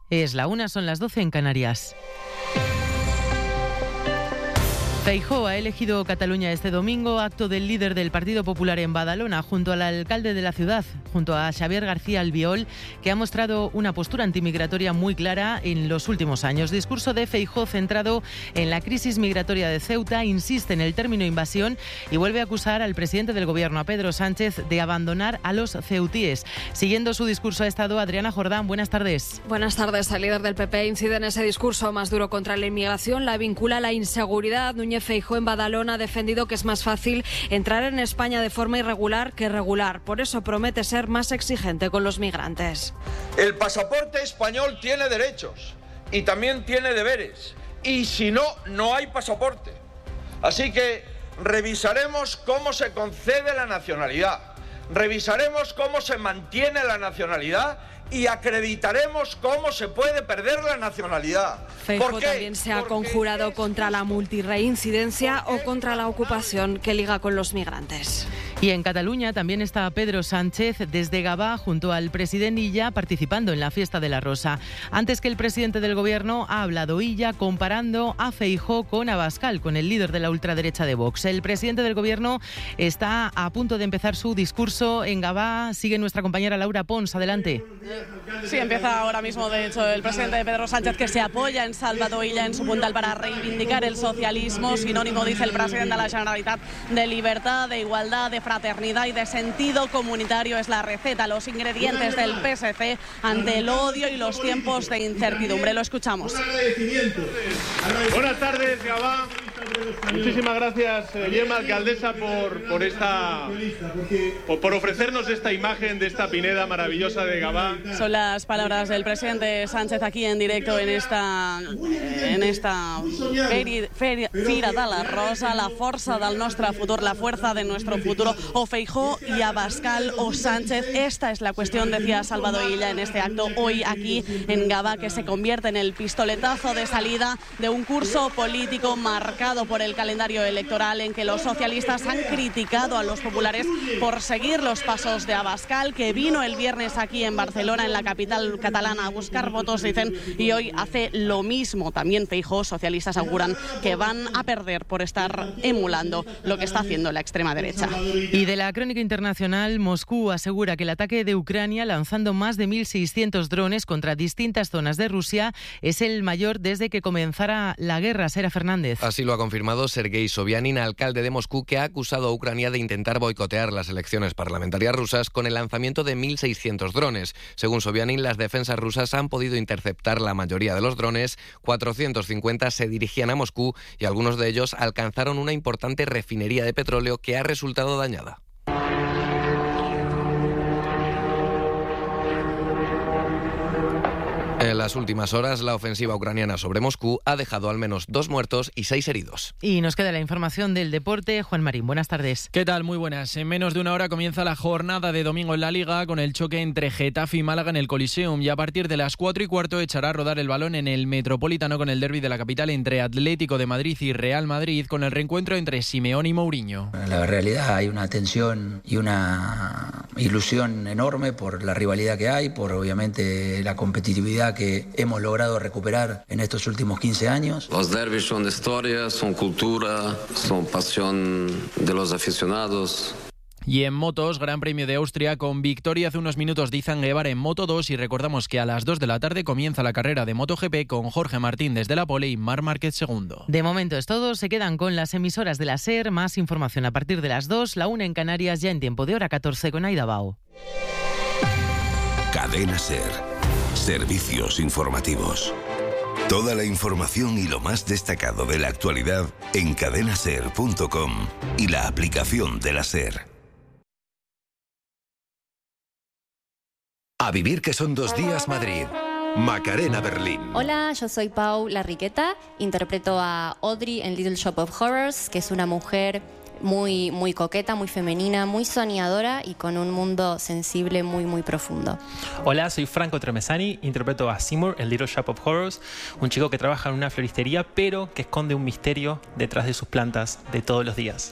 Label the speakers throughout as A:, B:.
A: Es la 1, son las 12 en Canarias. Feijóo ha elegido Cataluña este domingo, acto del líder del Partido Popular en Badalona, junto al alcalde de la ciudad, junto a Xavier García Albiol, que ha mostrado una postura antimigratoria muy clara en los últimos años. Discurso de Feijóo centrado en la crisis migratoria de Ceuta, insiste en el término invasión y vuelve a acusar al presidente del Gobierno, a Pedro Sánchez, de abandonar a los ceutíes. Siguiendo su discurso ha estado Adriana Jordán. Buenas tardes.
B: Buenas tardes. El líder del PP incide en ese discurso más duro contra la inmigración, la vincula a la inseguridad. Núñez Feijóo en Badalona ha defendido que es más fácil entrar en España de forma irregular que regular. Por eso promete ser más exigente con los migrantes.
C: El pasaporte español tiene derechos y también tiene deberes. Y si no, no hay pasaporte. Así que revisaremos cómo se concede la nacionalidad. Revisaremos cómo se mantiene la nacionalidad y acreditaremos cómo se puede perder la nacionalidad.
B: Feijóo también se ha conjurado contra la multirreincidencia o contra la ocupación que liga con los migrantes.
A: Y en Cataluña también está Pedro Sánchez desde Gavà junto al presidente Illa participando en la fiesta de la Rosa. Antes que el presidente del Gobierno ha hablado Illa comparando a Feijóo con Abascal, con el líder de la ultraderecha de Vox. El presidente del Gobierno está a punto de empezar su discurso en Gavà. Sigue nuestra compañera Laura Pons. Adelante.
D: Sí, empieza ahora mismo, de hecho, el presidente Pedro Sánchez, que se apoya en Salvador Illa en su puntal para reivindicar el socialismo, sinónimo, dice el presidente de la Generalitat, de libertad, de igualdad, de fraternidad y de sentido comunitario. Es la receta, los ingredientes del PSC ante el odio y los tiempos de incertidumbre. Lo escuchamos.
E: Buenas tardes, Gavà. Muchísimas gracias, Gemma, alcaldesa, por ofrecernos esta imagen de esta pineda maravillosa de Gavà.
D: Son las palabras del presidente Sánchez aquí en directo en esta Fira de la Rosa, la força del nostre futur, la fuerza de nuestro futuro. O Feijóo y Abascal o Sánchez. Esta es la cuestión, decía Salvador Illa en este acto hoy aquí en Gavà, que se convierte en el pistoletazo de salida de un curso político marcado por el calendario electoral, en que los socialistas han criticado a los populares por seguir los pasos de Abascal, que vino el viernes aquí en Barcelona, en la capital catalana, a buscar votos, dicen, y hoy hace lo mismo. También Feijóo, socialistas auguran que van a perder por estar emulando lo que está haciendo la extrema derecha.
A: Y de la crónica internacional, Moscú asegura que el ataque de Ucrania, lanzando más de 1.600 drones contra distintas zonas de Rusia, es el mayor desde que comenzara la guerra. Sera Fernández.
F: Así lo ha confirmado Sergei Sobyanin, alcalde de Moscú, que ha acusado a Ucrania de intentar boicotear las elecciones parlamentarias rusas con el lanzamiento de 1.600 drones. Según Sobyanin, las defensas rusas han podido interceptar la mayoría de los drones, 450 se dirigían a Moscú y algunos de ellos alcanzaron una importante refinería de petróleo que ha resultado dañada. En las últimas horas, la ofensiva ucraniana sobre Moscú ha dejado al menos 2 muertos y 6 heridos.
A: Y nos queda la información del deporte. Juan Marín, buenas tardes.
G: ¿Qué tal? Muy buenas. En menos de una hora comienza la jornada de domingo en la Liga con el choque entre Getafe y Málaga en el Coliseum, y a partir de las 4:15 echará a rodar el balón en el Metropolitano con el derbi de la capital entre Atlético de Madrid y Real Madrid, con el reencuentro entre Simeone y Mourinho.
H: En la realidad hay una tensión y una ilusión enorme por la rivalidad que hay, por obviamente la competitividad que hemos logrado recuperar en estos últimos 15 años.
I: Los derbis son historia, son cultura, son pasión de los aficionados.
G: Y en motos, Gran Premio de Austria con victoria hace unos minutos de Izan Guevara en Moto 2, y recordamos que a las 2 de la tarde comienza la carrera de MotoGP con Jorge Martín desde la pole y Marc Márquez segundo.
A: De momento es todo, se quedan con las emisoras de la SER, más información a partir de las 2, la 1 en Canarias, ya en tiempo de hora 14 con Aida Bao.
J: Cadena SER. Servicios informativos. Toda la información y lo más destacado de la actualidad en cadenaser.com y la aplicación de la SER. A vivir que son 2 días Madrid. Macarena Berlín.
K: Hola, yo soy Pau Larriqueta, interpreto a Audrey en Little Shop of Horrors, que es una mujer muy, muy coqueta, muy femenina, muy soñadora y con un mundo sensible muy profundo.
L: Hola, soy Franco Tremesani, interpreto a Seymour en Little Shop of Horrors, un chico que trabaja en una floristería pero que esconde un misterio detrás de sus plantas de todos los días.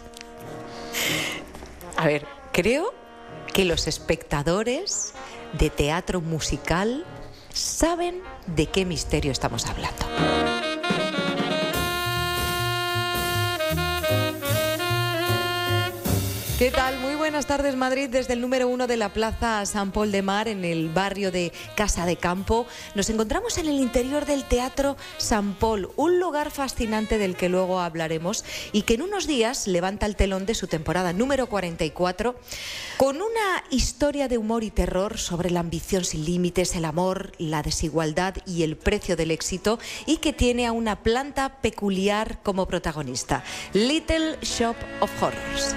M: A ver, creo que los espectadores de teatro musical saben de qué misterio estamos hablando. ¿Qué tal? Muy buenas tardes, Madrid. Desde el número 1 de la Plaza San Pol de Mar, en el barrio de Casa de Campo, nos encontramos en el interior del Teatro San Pol, un lugar fascinante del que luego hablaremos y que en unos días levanta el telón de su temporada número 44 con una historia de humor y terror sobre la ambición sin límites, el amor, la desigualdad y el precio del éxito, y que tiene a una planta peculiar como protagonista, Little Shop of Horrors.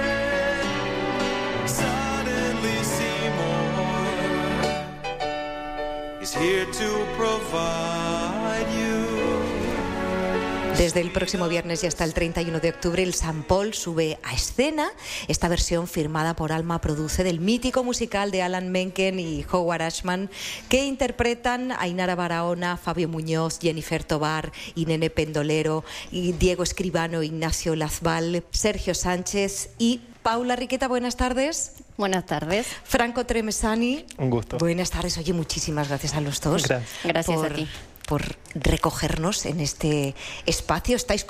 M: Desde el próximo viernes y hasta el 31 de octubre, el San Pol sube a escena esta versión firmada por Alma Produce del mítico musical de Alan Menken y Howard Ashman, que interpretan Ainara Barahona, Fabio Muñoz, Jennifer Tobar, Irene Pendolero, y Diego Escribano, Ignacio Lazbal, Sergio Sánchez y Paula Riqueta. Buenas tardes.
K: Buenas tardes.
M: Franco Tremesani.
L: Un gusto.
M: Buenas tardes. Oye, muchísimas gracias a los dos.
K: Gracias a ti.
M: Por recogernos en este espacio. Estáis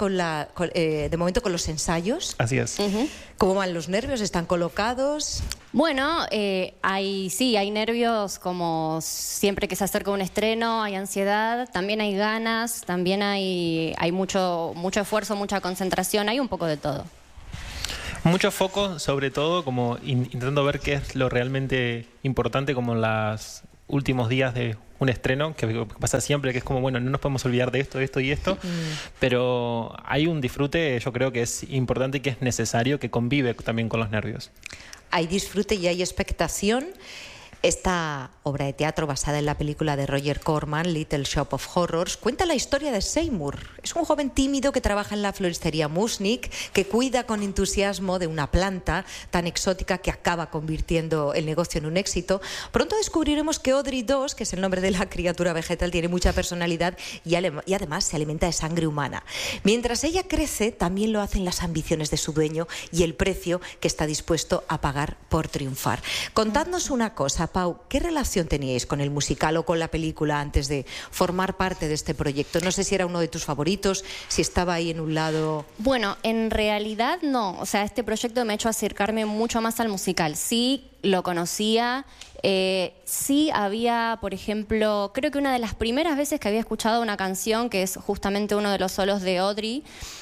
M: de momento con los ensayos.
L: Así es.
M: ¿Cómo van los nervios? ¿Están colocados?
K: Bueno, hay nervios, como siempre que se acerca un estreno, hay ansiedad, también hay ganas, también hay mucho esfuerzo, mucha concentración, hay un poco de todo.
L: Mucho foco, sobre todo, como intentando ver qué es lo realmente importante, como en los últimos días de un estreno, que pasa siempre, que es como, bueno, no nos podemos olvidar de esto, esto y esto, pero hay un disfrute, yo creo que es importante y que es necesario, que convive también con los nervios.
M: Hay disfrute y hay expectación. Esta obra de teatro, basada en la película de Roger Corman, Little Shop of Horrors, cuenta la historia de Seymour. Es un joven tímido que trabaja en la floristería Musnik, que cuida con entusiasmo de una planta tan exótica que acaba convirtiendo el negocio en un éxito. Pronto descubriremos que Audrey II, que es el nombre de la criatura vegetal, tiene mucha personalidad y además se alimenta de sangre humana. Mientras ella crece, también lo hacen las ambiciones de su dueño y el precio que está dispuesto a pagar por triunfar. Contadnos una cosa, Pau, ¿qué relación teníais con el musical o con la película antes de formar parte de este proyecto? No sé si era uno de tus favoritos, si estaba ahí en un lado...
K: Bueno, en realidad no. O sea, este proyecto me ha hecho acercarme mucho más al musical. Sí, lo conocía. Sí había, por ejemplo, creo que una de las primeras veces que había escuchado una canción, que es justamente uno de los solos de Audrey,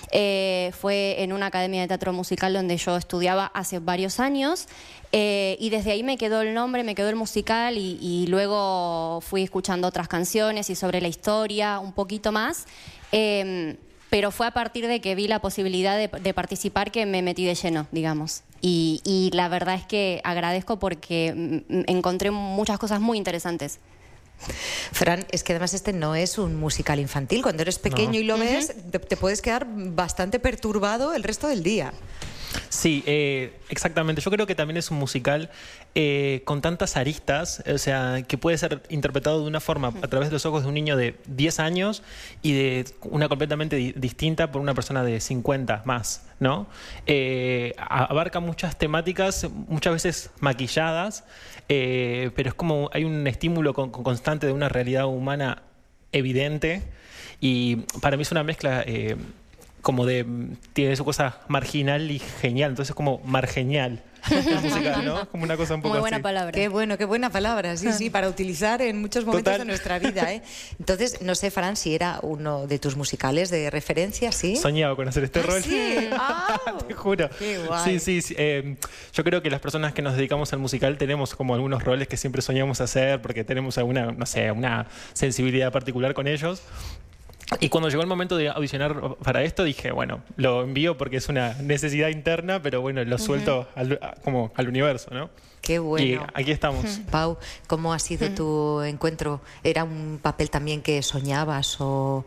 K: fue en una academia de teatro musical donde yo estudiaba hace varios años, y desde ahí me quedó el nombre, me quedó el musical, y luego fui escuchando otras canciones y sobre la historia un poquito más, pero fue a partir de que vi la posibilidad de participar que me metí de lleno, digamos. Y la verdad es que agradezco porque encontré muchas cosas muy interesantes.
M: Fran, es que además este no es un musical infantil. Cuando eres pequeño y lo ves, te puedes quedar bastante perturbado el resto del día.
L: Sí, exactamente. Yo creo que también es un musical con tantas aristas, o sea, que puede ser interpretado de una forma a través de los ojos de un niño de 10 años y de una completamente distinta por una persona de 50 más, ¿no? Abarca muchas temáticas, muchas veces maquilladas, pero es como hay un estímulo constante de una realidad humana evidente, y para mí es una mezcla... como tiene su cosa marginal y genial, entonces como margenial la música, ¿no? Como una cosa un poco
K: muy buena
L: así.
K: Palabra.
M: Qué bueno, qué buena palabra, sí, para utilizar en muchos momentos de nuestra vida, ¿eh? Entonces, no sé, Fran, si era uno de tus musicales de referencia, ¿sí?
L: Soñaba con hacer este rol.
M: ¿Sí?
L: Te juro.
M: Qué guay.
L: Sí. Yo creo que las personas que nos dedicamos al musical tenemos como algunos roles que siempre soñamos hacer porque tenemos alguna, no sé, una sensibilidad particular con ellos. Y cuando llegó el momento de audicionar para esto, dije, bueno, lo envío porque es una necesidad interna, pero bueno, lo suelto como al universo, ¿no?
M: Qué bueno.
L: Y aquí estamos.
M: Pau, ¿cómo ha sido tu encuentro? ¿Era un papel también que soñabas o...?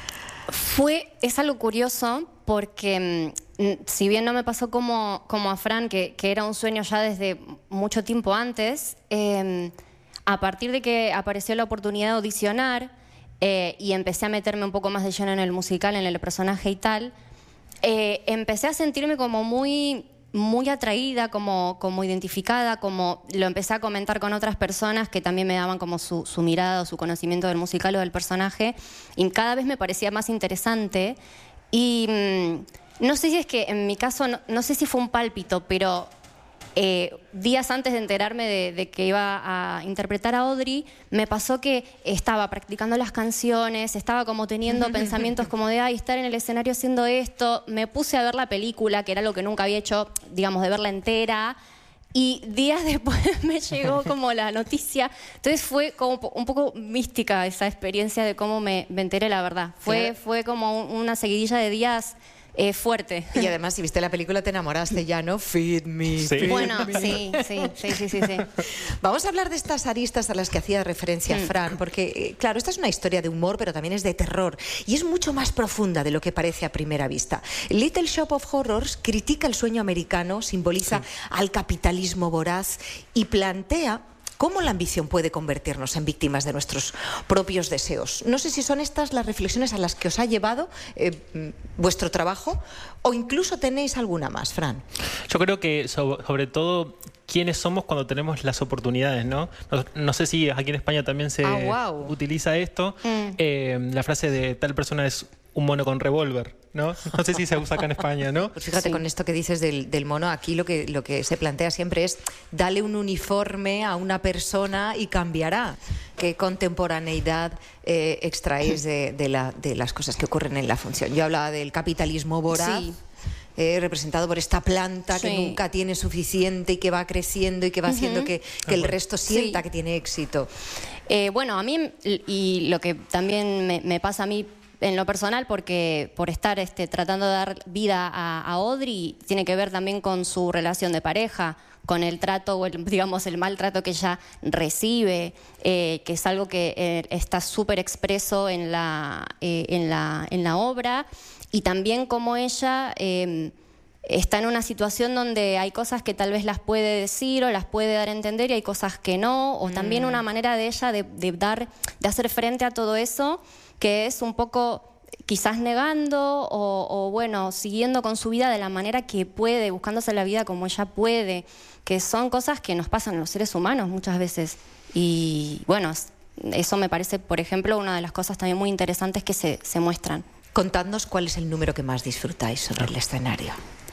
K: Es algo curioso porque si bien no me pasó como a Fran, que era un sueño ya desde mucho tiempo antes, a partir de que apareció la oportunidad de audicionar, y empecé a meterme un poco más de lleno en el musical, en el personaje y tal, empecé a sentirme como muy muy atraída, como identificada, como lo empecé a comentar con otras personas que también me daban como su mirada o su conocimiento del musical o del personaje, y cada vez me parecía más interesante. Y no sé si es que en mi caso, no sé si fue un pálpito, pero días antes de enterarme de que iba a interpretar a Audrey, me pasó que estaba practicando las canciones, estaba como teniendo pensamientos como de, ay, estar en el escenario haciendo esto. Me puse a ver la película, que era lo que nunca había hecho, digamos, de verla entera. Y días después me llegó como la noticia. Entonces fue como un poco mística esa experiencia de cómo me enteré, la verdad. Fue como una seguidilla de días fuerte.
M: Y además, si viste la película, te enamoraste ya, ¿no? Feed me.
K: Sí.
M: Feed
K: bueno,
M: me.
K: sí.
M: Vamos a hablar de estas aristas a las que hacía referencia Fran, porque, claro, esta es una historia de humor, pero también es de terror. Y es mucho más profunda de lo que parece a primera vista. Little Shop of Horrors critica el sueño americano, simboliza al capitalismo voraz y plantea cómo la ambición puede convertirnos en víctimas de nuestros propios deseos. No sé si son estas las reflexiones a las que os ha llevado vuestro trabajo, o incluso tenéis alguna más, Fran.
L: Yo creo que sobre todo quiénes somos cuando tenemos las oportunidades, ¿no? No sé si aquí en España también se utiliza esto. La frase de tal persona es un mono con revólver, ¿no? No sé si se usa acá en España, ¿no?
M: Pues fíjate, con esto que dices del mono, aquí lo que se plantea siempre es dale un uniforme a una persona y cambiará. ¿Qué contemporaneidad extraéis de las cosas que ocurren en la función? Yo hablaba del capitalismo voraz. Sí. Representado por esta planta que nunca tiene suficiente y que va creciendo y que va haciendo que el resto sienta que tiene éxito.
K: Bueno, a mí, y lo que también me pasa a mí en lo personal, porque por estar tratando de dar vida a Audrey, tiene que ver también con su relación de pareja, con el trato o digamos el maltrato que ella recibe, que es algo que está súper expreso en la obra, y también como ella está en una situación donde hay cosas que tal vez las puede decir o las puede dar a entender y hay cosas que no, o también una manera de ella de hacer frente a todo eso, que es un poco quizás negando o bueno, siguiendo con su vida de la manera que puede, buscándose la vida como ella puede, que son cosas que nos pasan a los seres humanos muchas veces. Y bueno, eso me parece, por ejemplo, una de las cosas también muy interesantes que se muestran.
M: Contadnos cuál es el número que más disfrutáis sobre el escenario.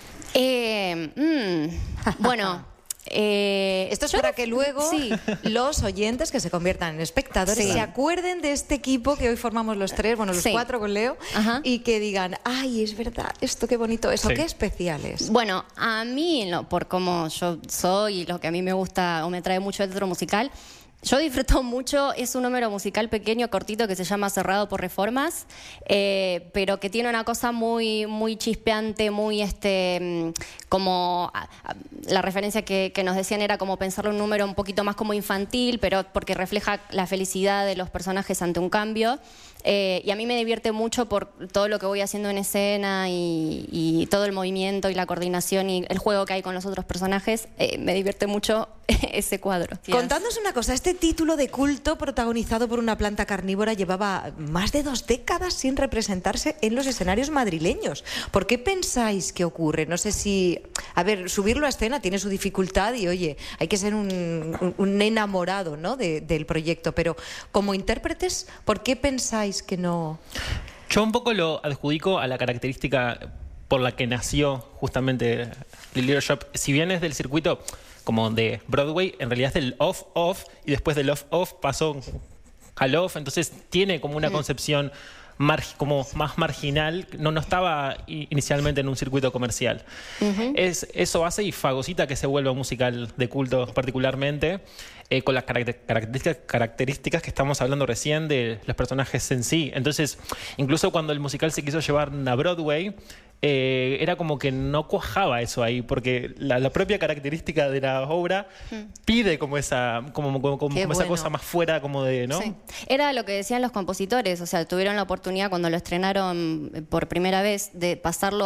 K: Bueno...
M: esto es para que luego los oyentes que se conviertan en espectadores se acuerden de este equipo que hoy formamos los tres, bueno, los cuatro con Leo, y que digan, ay, es verdad, esto qué bonito es, o qué especial es.
K: Bueno, a mí, por cómo yo soy y lo que a mí me gusta o me atrae mucho el teatro musical, yo disfruto mucho, es un número musical pequeño, cortito, que se llama Cerrado por Reformas, pero que tiene una cosa muy, muy chispeante, muy como la referencia que nos decían era como pensarlo un número un poquito más como infantil, pero porque refleja la felicidad de los personajes ante un cambio. Y a mí me divierte mucho por todo lo que voy haciendo en escena y todo el movimiento y la coordinación y el juego que hay con los otros personajes. Me divierte mucho ese cuadro.
M: Contadnos una cosa, este título de culto protagonizado por una planta carnívora llevaba más de 2 décadas sin representarse en los escenarios madrileños. ¿Por qué pensáis que ocurre? No sé si... A ver, subirlo a escena tiene su dificultad y, oye, hay que ser un enamorado, ¿no?, del proyecto, pero como intérpretes, ¿por qué pensáis que no...?
L: Yo un poco lo adjudico a la característica por la que nació justamente The Little Shop. Si bien es del circuito como de Broadway, en realidad es del off-off, y después del off-off pasó al off, entonces tiene como una concepción como más marginal, no estaba inicialmente en un circuito comercial. Eso hace y fagocita que se vuelva un musical de culto particularmente, con las características que estamos hablando recién de los personajes en sí. Entonces, incluso cuando el musical se quiso llevar a Broadway, era como que no cuajaba eso ahí, porque la propia característica de la obra pide como esa cosa más fuera, como de, ¿no?
K: Sí. Era lo que decían los compositores, o sea, tuvieron la oportunidad cuando lo estrenaron por primera vez de pasarlo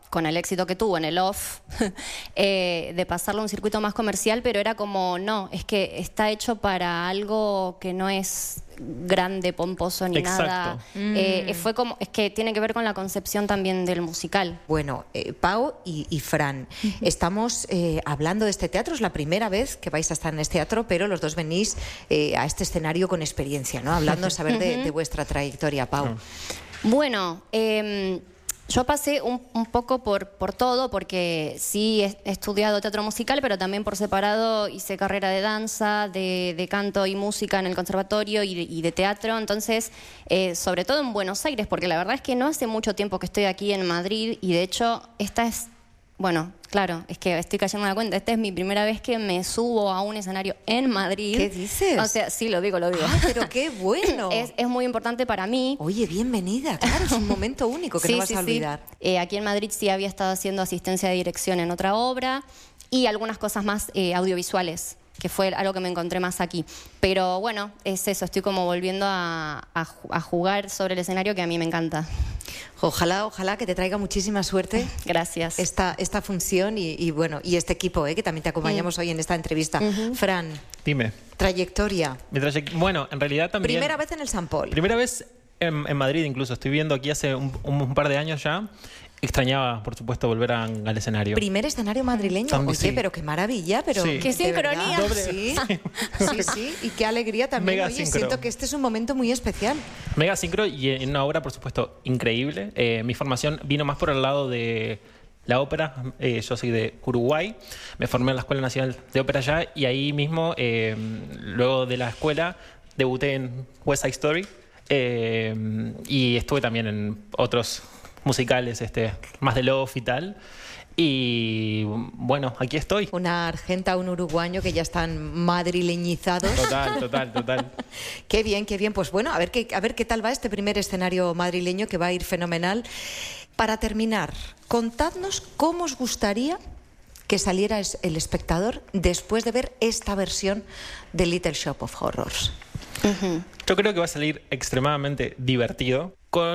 K: con el éxito que tuvo en el off, de pasarlo a un circuito más comercial, pero era como, no, es que está hecho para algo que no es grande, pomposo ni nada. Fue como, es que tiene que ver con la concepción también del musical.
M: Bueno, Pau y Fran, estamos hablando de este teatro, es la primera vez que vais a estar en este teatro, pero los dos venís a este escenario con experiencia, ¿no? Hablando, saber de vuestra trayectoria, Pau.
K: Bueno, yo pasé un poco por todo, porque sí he estudiado teatro musical, pero también por separado hice carrera de danza, de canto y música en el conservatorio y de teatro. Entonces, sobre todo en Buenos Aires, porque la verdad es que no hace mucho tiempo que estoy aquí en Madrid y de hecho esta es... Bueno, claro, es que estoy cayendo en la cuenta. Esta es mi primera vez que me subo a un escenario en Madrid.
M: ¿Qué dices?
K: O sea, sí, lo digo.
M: Ah, pero qué bueno.
K: Es muy importante para mí.
M: Oye, bienvenida, claro, es un momento único que no vas a olvidar.
K: Sí. Aquí en Madrid sí había estado haciendo asistencia de dirección en otra obra y algunas cosas más audiovisuales, que fue algo que me encontré más aquí. Pero bueno, es eso, estoy como volviendo a jugar sobre el escenario, que a mí me encanta.
M: Ojalá que te traiga muchísima suerte.
K: Gracias.
M: Esta función y bueno, y este equipo, que también te acompañamos hoy en esta entrevista. Fran.
L: Dime.
M: Trayectoria.
L: Bueno, en realidad también...
M: Primera vez en el Sant Pol.
L: Primera vez en Madrid incluso. Estoy viendo aquí hace un par de años ya. Extrañaba, por supuesto, volver al escenario.
M: Primer escenario madrileño. Oye, pero qué maravilla, pero...
L: Sí.
K: ¡Qué sincronía!
M: Sí, y qué alegría también.
L: Mega
M: Oye,
L: sincro.
M: siento que este es un momento muy especial.
L: Mega sincro y en una obra, por supuesto, increíble. Mi formación vino más por el lado de la ópera. Yo soy de Uruguay. Me formé en la Escuela Nacional de Ópera allá y ahí mismo, luego de la escuela, debuté en West Side Story y estuve también en otros musicales más de love y tal. Y bueno, aquí estoy.
M: Una argenta, un uruguayo que ya están madrileñizados.
L: Total.
M: Qué bien. Pues bueno, a ver qué tal va este primer escenario madrileño, que va a ir fenomenal. Para terminar, contadnos cómo os gustaría que saliera el espectador después de ver esta versión de Little Shop of Horrors.
L: Yo creo que va a salir extremadamente divertido.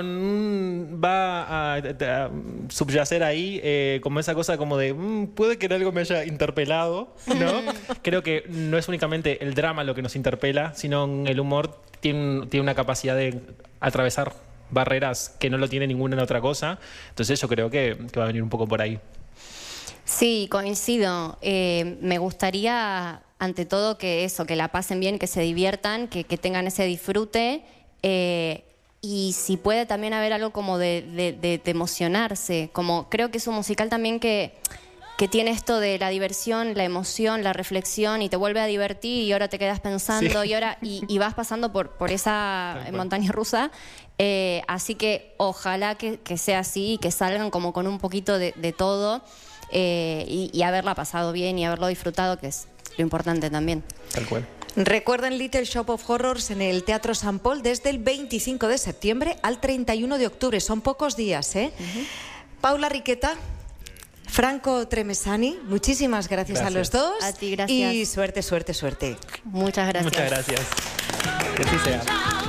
L: Va a subyacer ahí como esa cosa como de puede que algo me haya interpelado, ¿no? Creo que no es únicamente el drama lo que nos interpela, sino el humor tiene una capacidad de atravesar barreras que no lo tiene ninguna otra cosa. Entonces yo creo que va a venir un poco por ahí.
K: Sí, coincido. Me gustaría, ante todo, que la pasen bien, que se diviertan, que tengan ese disfrute. Y si puede también haber algo como de emocionarse. Como creo que es un musical también que tiene esto de la diversión, la emoción, la reflexión, y te vuelve a divertir y ahora te quedas pensando y vas pasando por esa montaña rusa. Así que ojalá que sea así y que salgan como con un poquito de todo y haberla pasado bien y haberlo disfrutado, que es lo importante también.
L: Tal cual.
M: Recuerden Little Shop of Horrors en el Teatro Sant Pol desde el 25 de septiembre al 31 de octubre. Son pocos días, Paula Riqueta, Franco Tremesani, muchísimas gracias a los dos.
K: A ti, gracias.
M: Y suerte.
K: Muchas gracias.
L: Muchas gracias. Que así sea.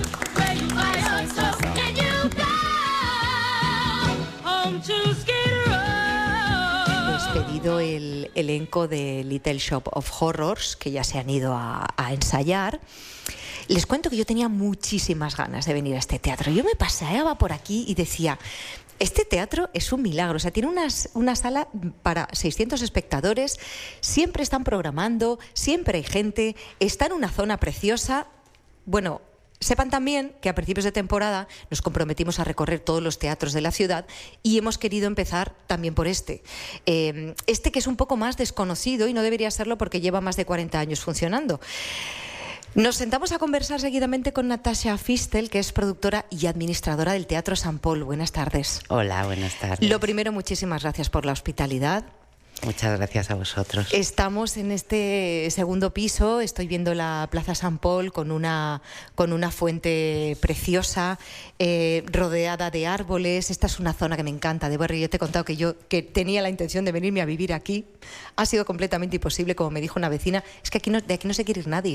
M: Despedido el elenco de Little Shop of Horrors, que ya se han ido a ensayar. Les cuento que yo tenía muchísimas ganas de venir a este teatro. Yo me paseaba por aquí y decía, este teatro es un milagro. O sea, tiene una sala para 600 espectadores, siempre están programando, siempre hay gente, está en una zona preciosa. Bueno, sepan también que a principios de temporada nos comprometimos a recorrer todos los teatros de la ciudad y hemos querido empezar también por este que es un poco más desconocido y no debería serlo porque lleva más de 40 años funcionando. Nos sentamos a conversar seguidamente con Natasha Fistel, que es productora y administradora del Teatro Sant Pol. Buenas tardes.
N: Hola, buenas tardes.
M: Lo primero, muchísimas gracias por la hospitalidad.
N: Muchas gracias a vosotros.
M: Estamos en este segundo piso, estoy viendo la Plaza Sant Pol con una fuente preciosa, rodeada de árboles. Esta es una zona que me encanta. Yo te he contado que tenía la intención de venirme a vivir aquí. Ha sido completamente imposible, como me dijo una vecina. Es que de aquí no se quiere ir nadie.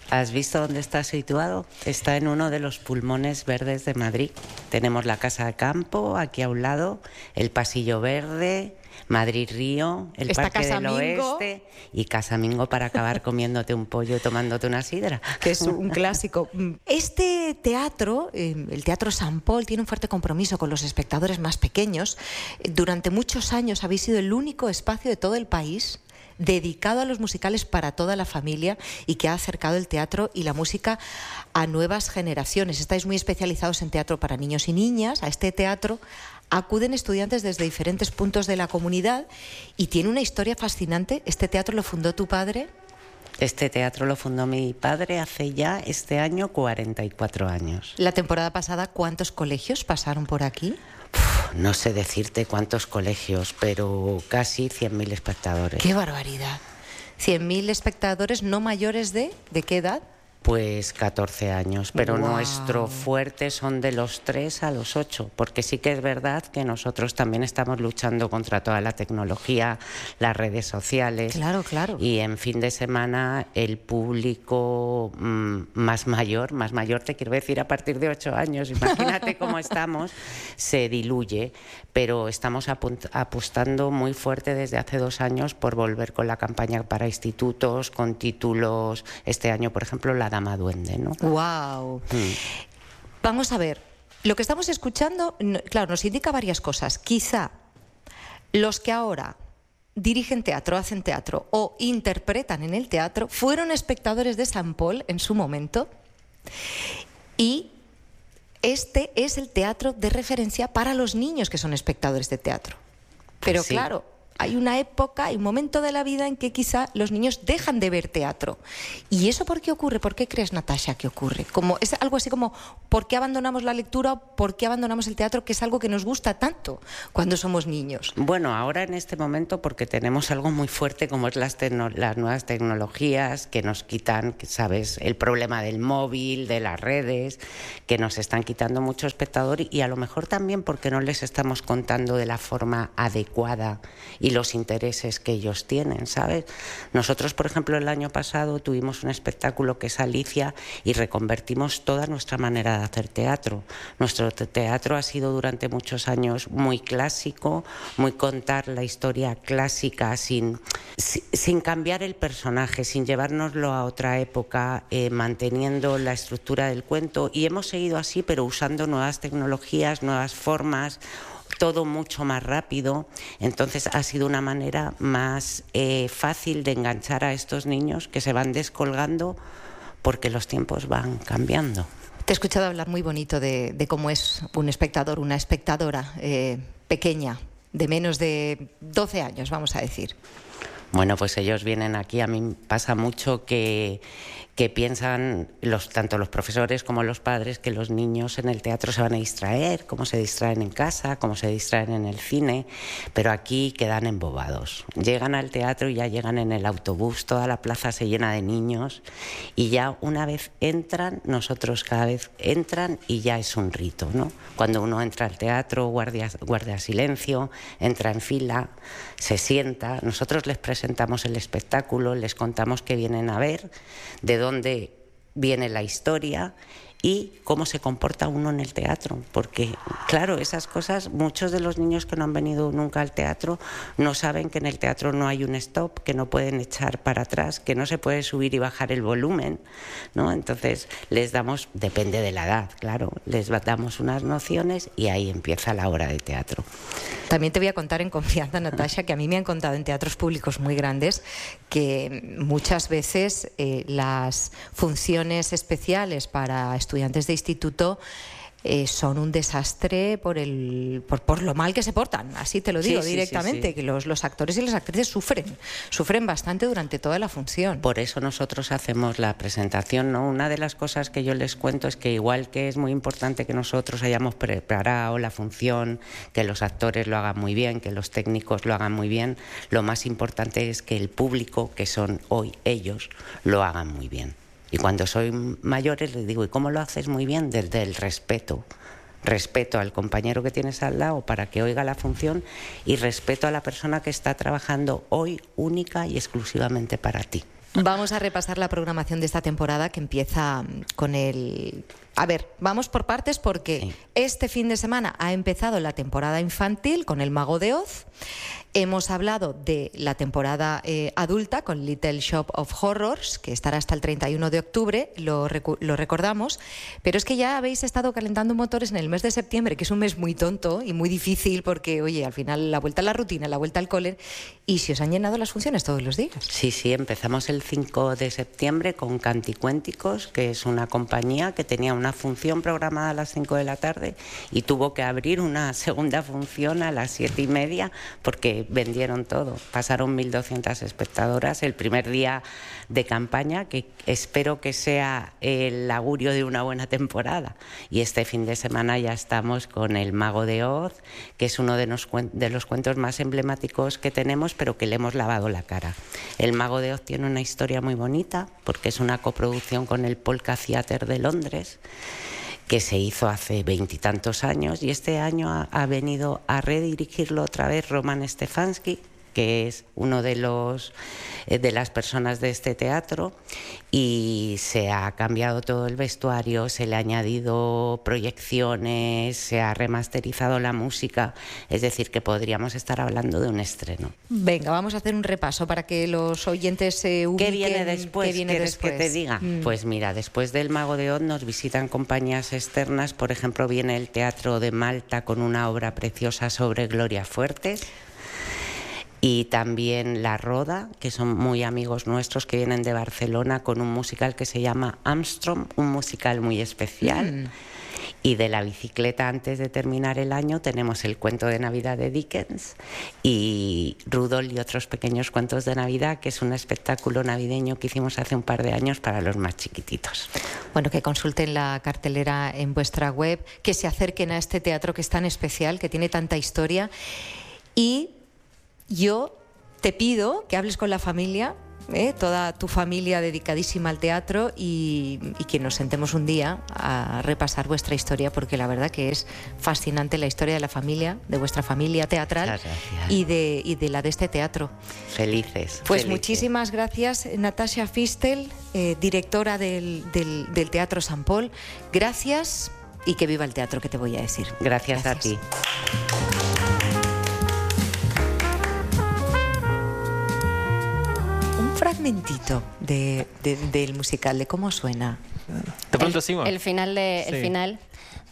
N: ¿Has visto dónde está situado? Está en uno de los pulmones verdes de Madrid. Tenemos la Casa de Campo, aquí a un lado, el Pasillo Verde, Madrid-Río, el
M: Está
N: Parque del
M: Casamingo.
N: Oeste y Casamingo para acabar comiéndote un pollo y tomándote una sidra.
M: Que es un clásico. Este teatro, el Teatro San Paul, tiene un fuerte compromiso con los espectadores más pequeños. Durante muchos años habéis sido el único espacio de todo el país dedicado a los musicales para toda la familia y que ha acercado el teatro y la música a nuevas generaciones. Estáis muy especializados en teatro para niños y niñas. A este teatro acuden estudiantes desde diferentes puntos de la comunidad y tiene una historia fascinante. Este teatro lo fundó tu padre.
N: Este teatro lo fundó mi padre hace ya este año 44 años.
M: La temporada pasada, ¿cuántos colegios pasaron por aquí?
N: No sé decirte cuántos colegios, pero casi 100.000 espectadores.
M: ¡Qué barbaridad! 100.000 espectadores no mayores ¿de qué edad?
N: Pues 14 años, pero
M: Wow.
N: nuestro fuerte son de los 3 a los 8, porque sí que es verdad que nosotros también estamos luchando contra toda la tecnología, las redes sociales.
M: Claro, claro.
N: Y en fin de semana el público más mayor te quiero decir a partir de 8 años, imagínate cómo estamos, se diluye, pero estamos apostando muy fuerte desde hace 2 años por volver con la campaña para institutos, con títulos, este año por ejemplo La Dama Duende, ¿no?
M: ¡Wow! Vamos a ver, lo que estamos escuchando, claro, nos indica varias cosas. Quizá los que ahora dirigen teatro, hacen teatro o interpretan en el teatro fueron espectadores de San Paul en su momento y este es el teatro de referencia para los niños que son espectadores de teatro. Pero
N: Sí.
M: claro, hay una época, hay un momento de la vida en que quizá los niños dejan de ver teatro. ¿Y eso por qué ocurre? ¿Por qué crees, Natasha, que ocurre? Es algo así como, ¿por qué abandonamos la lectura? ¿Por qué abandonamos el teatro? Que es algo que nos gusta tanto cuando somos niños.
N: Bueno, ahora en este momento porque tenemos algo muy fuerte como es las nuevas tecnologías que nos quitan, ¿sabes? El problema del móvil, de las redes, que nos están quitando mucho espectador y a lo mejor también porque no les estamos contando de la forma adecuada y los intereses que ellos tienen, ¿sabes? Nosotros, por ejemplo, el año pasado tuvimos un espectáculo que es Alicia y reconvertimos toda nuestra manera de hacer teatro. Nuestro teatro ha sido durante muchos años muy clásico, muy contar la historia clásica sin cambiar el personaje, sin llevárnoslo a otra época, manteniendo la estructura del cuento y hemos seguido así, pero usando nuevas tecnologías, nuevas formas, todo mucho más rápido, entonces ha sido una manera más fácil de enganchar a estos niños que se van descolgando porque los tiempos van cambiando.
M: Te he escuchado hablar muy bonito de cómo es un espectador, una espectadora pequeña, de menos de 12 años, vamos a decir.
N: Bueno, pues ellos vienen aquí, a mí pasa mucho que piensan tanto los profesores como los padres que los niños en el teatro se van a distraer, como se distraen en casa, como se distraen en el cine, pero aquí quedan embobados. Llegan al teatro y ya llegan en el autobús, toda la plaza se llena de niños y ya una vez entran, nosotros cada vez entran y ya es un rito, ¿no? Cuando uno entra al teatro, guardia silencio, entra en fila, se sienta, nosotros les presentamos el espectáculo, les contamos qué vienen a ver, de dónde viene la historia y cómo se comporta uno en el teatro, porque claro, esas cosas, muchos de los niños que no han venido nunca al teatro no saben que en el teatro no hay un stop, que no pueden echar para atrás, que no se puede subir y bajar el volumen, ¿no? Entonces les damos, depende de la edad, claro, les damos unas nociones y ahí empieza la obra de teatro.
M: También te voy a contar en confianza, Natasha, que a mí me han contado en teatros públicos muy grandes que muchas veces las funciones especiales para estudiantes de instituto son un desastre por lo mal que se portan, así te lo digo directamente, que los actores y las actrices sufren bastante durante toda la función.
N: Por eso nosotros hacemos la presentación, ¿no? Una de las cosas que yo les cuento es que igual que es muy importante que nosotros hayamos preparado la función, que los actores lo hagan muy bien, que los técnicos lo hagan muy bien, lo más importante es que el público, que son hoy ellos, lo hagan muy bien. Y cuando soy mayores les digo, ¿y cómo lo haces muy bien? Desde el respeto. Respeto al compañero que tienes al lado para que oiga la función y respeto a la persona que está trabajando hoy única y exclusivamente para ti.
M: Vamos a repasar la programación de esta temporada que empieza con el... A ver, vamos por partes porque este fin de semana ha empezado la temporada infantil con El Mago de Oz. Hemos hablado de la temporada adulta con Little Shop of Horrors, que estará hasta el 31 de octubre, lo recordamos, pero es que ya habéis estado calentando motores en el mes de septiembre, que es un mes muy tonto y muy difícil porque, oye, al final la vuelta a la rutina, la vuelta al cole, y si os han llenado las funciones todos los días.
N: Sí, empezamos el 5 de septiembre con Canticuénticos, que es una compañía que tenía una función programada a las 5 de la tarde y tuvo que abrir una segunda función a las 7:30 porque vendieron todo. Pasaron 1.200 espectadoras el primer día de campaña, que espero que sea el augurio de una buena temporada. Y este fin de semana ya estamos con El Mago de Oz, que es uno de los cuentos más emblemáticos que tenemos, pero que le hemos lavado la cara. El Mago de Oz tiene una historia muy bonita, porque es una coproducción con el Polka Theatre de Londres, que se hizo hace 20 y tantos años, y este año ha venido a redirigirlo otra vez Roman Stefanski, que es uno de las personas de este teatro, y se ha cambiado todo el vestuario, se le ha añadido proyecciones, se ha remasterizado la música, es decir, que podríamos estar hablando de un estreno.
M: Venga, vamos a hacer un repaso para que los oyentes se ubiquen.
N: ¿Qué viene después? ¿Quieres que te diga? Pues mira, después del Mago de Oz nos visitan compañías externas, por ejemplo, viene el Teatro de Malta con una obra preciosa sobre Gloria Fuertes. Y también La Roda, que son muy amigos nuestros que vienen de Barcelona con un musical que se llama Armstrong, un musical muy especial. Y de La Bicicleta, antes de terminar el año, tenemos El Cuento de Navidad de Dickens y Rudolf y otros pequeños cuentos de Navidad, que es un espectáculo navideño que hicimos hace un par de años para los más chiquititos.
M: Bueno, que consulten la cartelera en vuestra web, que se acerquen a este teatro que es tan especial, que tiene tanta historia. Y yo te pido que hables con la familia, toda tu familia dedicadísima al teatro, y que nos sentemos un día a repasar vuestra historia, porque la verdad que es fascinante la historia de la familia, de vuestra familia teatral y de la de este teatro.
N: Felices.
M: Pues muchísimas gracias, Natasha Fistel, directora del Teatro Sant Pol. Gracias y que viva el teatro, que te voy a decir.
N: Gracias. A ti.
M: Fragmentito del musical, de cómo suena.
L: De pronto, Sima.
K: El final